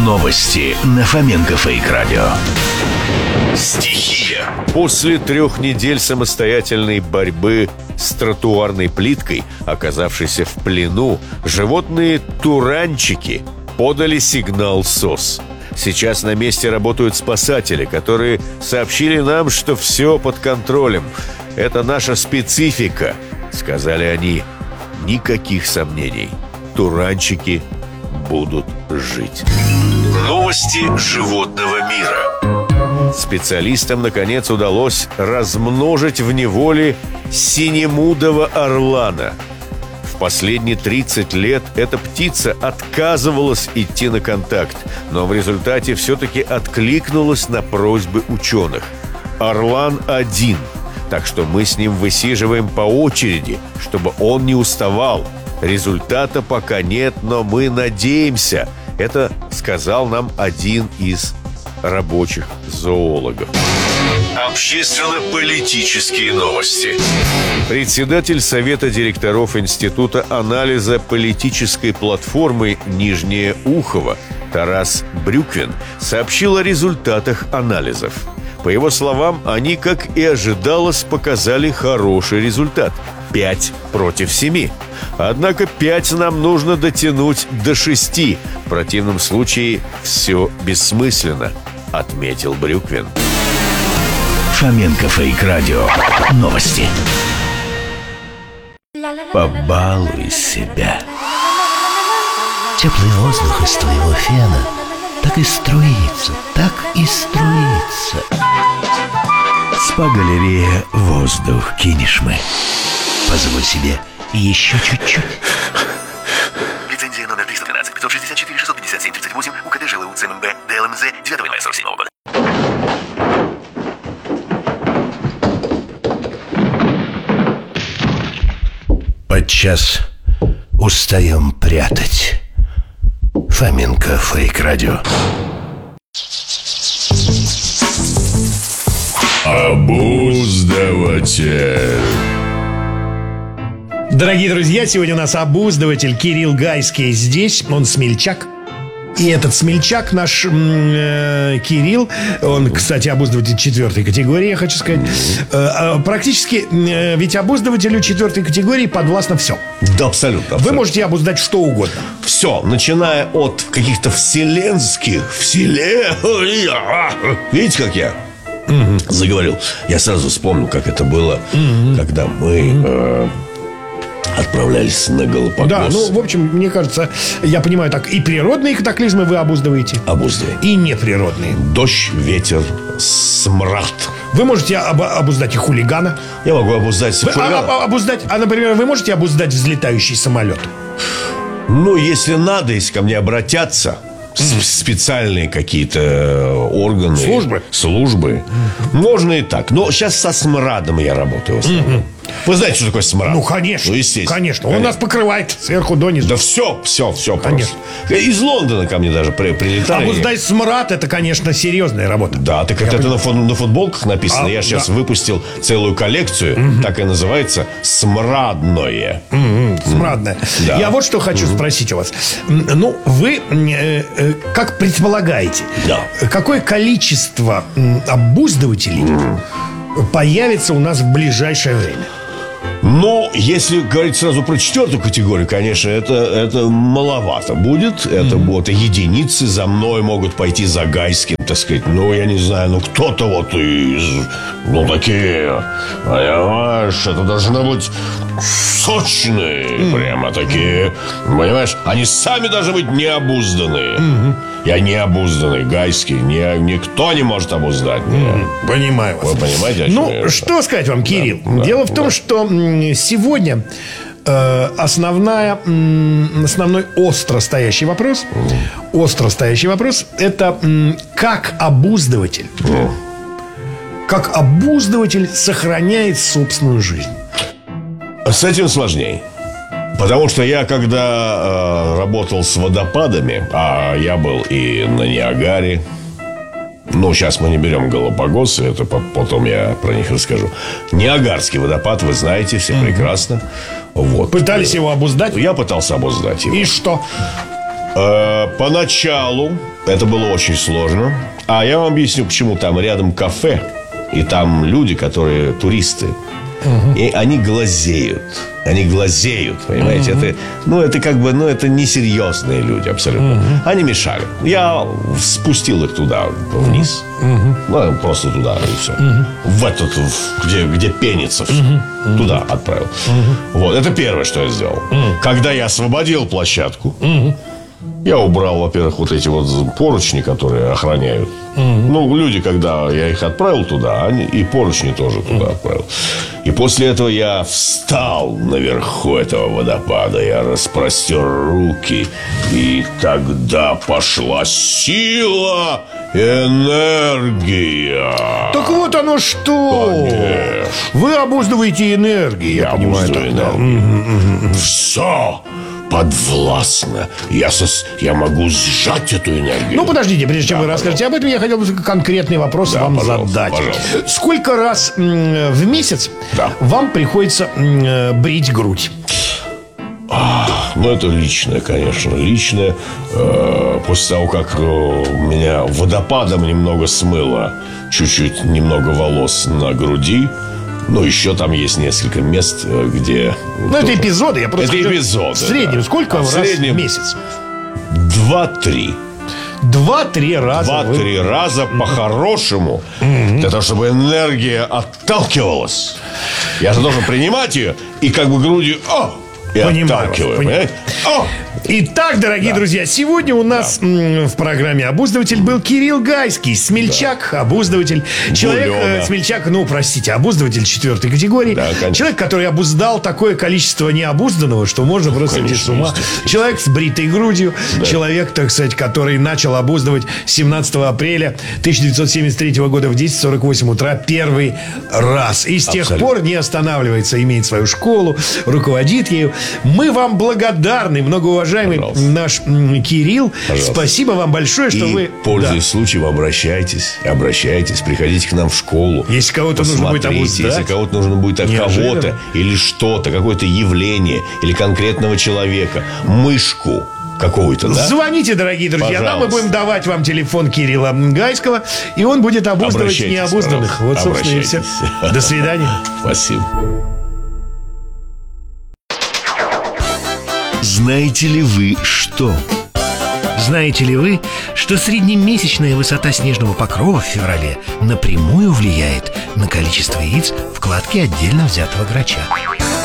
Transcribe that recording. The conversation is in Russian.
Новости на Фоменко Фейк Радио. Стихия. После 3 недель самостоятельной борьбы с тротуарной плиткой, оказавшейся в плену, животные туранчики подали сигнал СОС. Сейчас на месте работают спасатели, которые сообщили нам, что все под контролем. Это наша специфика, сказали они. Никаких сомнений. Туранчики будут жить. Новости животного мира. Специалистам, наконец, удалось размножить в неволе синемудого орлана. В последние 30 лет эта птица отказывалась идти на контакт, но в результате все-таки откликнулась на просьбы ученых. Орлан один, так что мы с ним высиживаем по очереди, чтобы он не уставал. Результата пока нет, но мы надеемся. Это сказал нам один из рабочих зоологов. Общественно-политические новости. Председатель Совета директоров Института анализа политической платформы «Нижнее Ухово» Тарас Брюквин сообщил о результатах анализов. По его словам, они, как и ожидалось, показали хороший результат – 5 против 7. Однако 5 нам нужно дотянуть до 6. В противном случае все бессмысленно, отметил Брюквин. Фоменко Фейк Радио. Новости. Побалуй себя. Теплый воздух из твоего фена так и струится, так и струится. Спа-галерея «Воздух» Кинешмы. Позволь себе еще чуть-чуть. Лицензия номер 313 564 657 38 УКТ ЖЛУ ЦМБ ДЛМЗ 9 января 47 года. Подчас устаем прятать. Фоменко Фейк Радио. Обуздыватель. Дорогие друзья, сегодня у нас обуздыватель Кирилл Гайский здесь. Он смельчак. И этот смельчак наш Кирилл, он, кстати, обуздыватель 4 категории, я хочу сказать. Практически, ведь обуздывателю 4 категории подвластно все. Да, абсолютно. Вы можете обуздать что угодно. Все, начиная от каких-то вселенских. Видите, как я заговорил? Я сразу вспомнил, как это было, когда мы отправлялись на Галапагос. Да, ну, в общем, мне кажется, я понимаю так, и природные катаклизмы вы обуздываете. Обуздываем. И неприродные. Дождь, ветер, смрад. Вы можете обуздать и хулигана. Я могу обуздать хулигана. Обуздать, например, вы можете обуздать взлетающий самолет? Ну, если надо, если ко мне обратятся специальные какие-то органы, службы. Можно и так. Но сейчас со смрадом я работаю в основном. Вы знаете, что такое смрад? Ну, конечно. Ну, естественно. Конечно. Он нас покрывает сверху донизу. Да все Конечно. просто. Из Лондона ко мне даже прилетали. Обуздать смрад — это, конечно, серьезная работа. Да, так это на футболках написано. Я сейчас выпустил целую коллекцию. Так и называется «Смрадное». Смрадное. Да. Я вот что хочу спросить у вас. Ну, вы как предполагаете, какое количество обуздывателей появится у нас в ближайшее время? Ну, если говорить сразу про 4 категорию, конечно, это маловато будет. Это будут единицы. За мной могут пойти за Гайским, так сказать. Ну, я не знаю, кто-то вот из... Ну, такие, понимаешь, это должны быть сочные. Прямо такие, понимаешь, они сами должны быть необузданные. Я необузданный, Гайский. Никто не может обуздать меня. Понимаю вас. Вы понимаете, о чем я? Что сказать вам, Кирилл? Дело в том, что сегодня основной остро стоящий вопрос это как обуздыватель сохраняет собственную жизнь. С этим сложнее. Потому что я, когда работал с водопадами, а я был и на Ниагаре, ну, сейчас мы не берем Галапагосы, это потом я про них расскажу. Ниагарский водопад, вы знаете, все прекрасно. Вот. Пытались его обуздать? Я пытался обуздать его. И что? Поначалу это было очень сложно. А я вам объясню, почему. Там рядом кафе, и там люди, которые туристы. И они глазеют. Они глазеют, понимаете? Это как бы, это несерьезные люди абсолютно. Они мешали. Я спустил их туда, вниз. Просто туда, и все. В этот, где пенится все. Туда отправил. Вот, это первое, что я сделал. Когда я освободил площадку, я убрал, во-первых, вот эти вот поручни, которые охраняют. Люди, когда я их отправил туда, они и поручни тоже туда отправил. И после этого я встал наверху этого водопада, я распростер руки, и тогда пошла сила, энергия. Так вот оно что. Конечно. Вы обуздываете энергию, я понимаю. Все подвластно. Я могу сжать эту энергию. Подождите, прежде чем вы расскажете об этом, я хотел бы конкретный вопрос вам задать. Пожалуйста. Сколько раз в месяц вам приходится брить грудь? Это личное, конечно. Личное. После того, как меня водопадом немного смыло, чуть-чуть немного волос на груди. Еще там есть несколько мест, где... Это эпизоды. Это эпизоды. В среднем сколько раз в месяц? 2-3. 2-3 раза. 2-3 раза по-хорошему. Для того, чтобы энергия отталкивалась. Я же должен принимать ее и как бы грудью... И отталкиваем. Итак, дорогие друзья, сегодня у нас в программе «Обуздыватель» был Кирилл Гайский, смельчак, обуздыватель. Человек, смельчак, обуздыватель 4-й категории. Человек, который обуздал такое количество необузданного, что можно просто сойти с ума. Человек с бритой грудью. Человек, так сказать, который начал обуздывать 17 апреля 1973 года в 10:48 утра первый раз. И с тех пор не останавливается, имеет свою школу, руководит ею. Мы вам благодарны, многоуважаемый наш Кирилл. Пожалуйста. Спасибо вам большое, что вы... Пользуясь случаем, обращайтесь, приходите к нам в школу. Если кого-то нужно будет обуздать. Если кого-то нужно будет от кого-то или что-то, какое-то явление или конкретного человека, мышку какую-то, да? Звоните, дорогие друзья. Пожалуйста. Мы будем давать вам телефон Кирилла Гайского, и он будет обуздывать необузданных. Пожалуйста. Вот, собственно, и все. До свидания. Спасибо. Знаете ли вы что? Знаете ли вы, что среднемесячная высота снежного покрова в феврале напрямую влияет на количество яиц в кладке отдельно взятого грача?